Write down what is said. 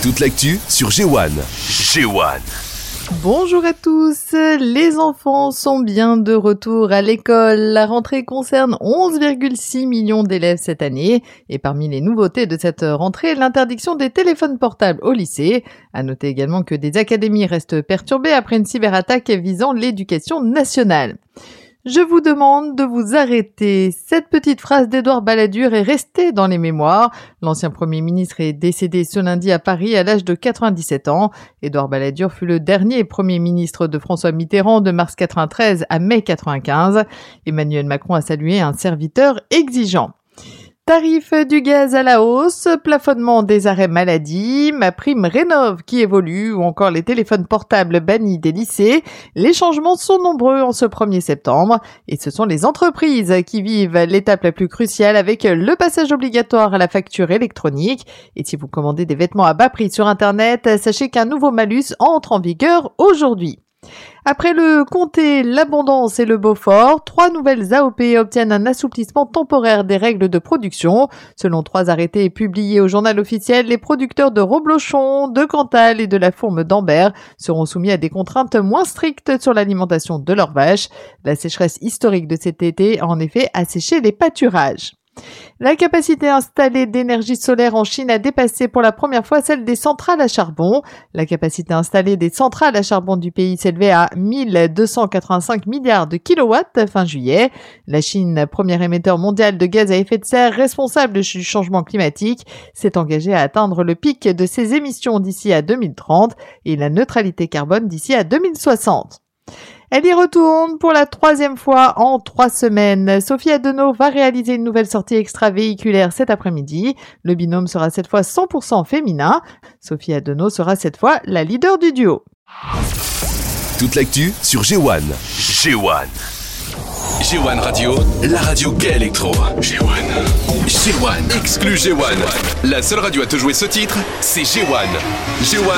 Toute l'actu sur G1. G1. Bonjour à tous, les enfants sont bien de retour à l'école. La rentrée concerne 11,6 millions d'élèves cette année. Et parmi les nouveautés de cette rentrée, l'interdiction des téléphones portables au lycée. À noter également que des académies restent perturbées après une cyberattaque visant l'éducation nationale. Je vous demande de vous arrêter. Cette petite phrase d'Édouard Balladur est restée dans les mémoires. L'ancien Premier ministre est décédé ce lundi à Paris à l'âge de 97 ans. Édouard Balladur fut le dernier Premier ministre de François Mitterrand de mars 93 à mai 95. Emmanuel Macron a salué un serviteur exigeant. Tarif du gaz à la hausse, plafonnement des arrêts maladie, MaPrimeRénov' qui évolue ou encore les téléphones portables bannis des lycées. Les changements sont nombreux en ce 1er septembre et ce sont les entreprises qui vivent l'étape la plus cruciale avec le passage obligatoire à la facture électronique. Et si vous commandez des vêtements à bas prix sur Internet, sachez qu'un nouveau malus entre en vigueur aujourd'hui. Après le Comté, l'Abondance et le Beaufort, 3 nouvelles AOP obtiennent un assouplissement temporaire des règles de production. Selon 3 arrêtés publiés au journal officiel, les producteurs de Roblochon, de Cantal et de la Fourme d'Ambert seront soumis à des contraintes moins strictes sur l'alimentation de leurs vaches. La sécheresse historique de cet été a en effet asséché les pâturages. La capacité installée d'énergie solaire en Chine a dépassé pour la première fois celle des centrales à charbon. La capacité installée des centrales à charbon du pays s'élevait à 1285 milliards de kilowatts fin juillet. La Chine, premier émetteur mondial de gaz à effet de serre responsable du changement climatique, s'est engagée à atteindre le pic de ses émissions d'ici à 2030 et la neutralité carbone d'ici à 2060. Elle y retourne pour la 3e fois en 3 semaines. Sophie Adenau va réaliser une nouvelle sortie extravéhiculaire cet après-midi. Le binôme sera cette fois 100% féminin. Sophie Adenau sera cette fois la leader du duo. Toute l'actu sur G1. G1. G1 Radio, la radio gay électro. G1. G1, exclu G1. La seule radio à te jouer ce titre, c'est G1. G1.